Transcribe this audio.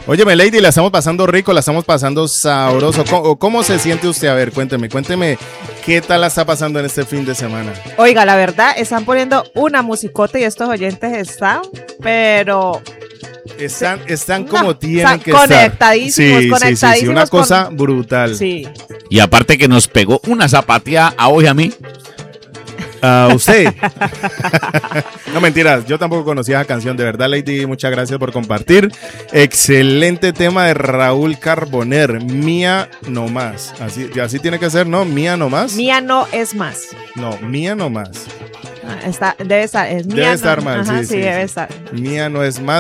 Óyeme, Lady, la estamos pasando rico, la estamos pasando sabroso. ¿Cómo se siente usted? A ver, cuénteme, ¿qué tal la está pasando en este fin de semana? Oiga, la verdad, están poniendo una musicota y estos oyentes están, pero... Están como tienen están que estar. Conectadísimos. Sí, una cosa brutal. Sí. Y aparte que nos pegó una zapateada a hoy a mí. ¿A usted? No, mentiras, yo tampoco conocía la canción. De verdad, Lady, muchas gracias por compartir. Excelente tema de Raúl Carboner, Mía no más. Así tiene que ser, ¿no? Mía no más. Mía no es más. No, Mía no más. Debe estar, es mía. Debe estar no, mal, ajá, sí, debe estar. Mía no es más.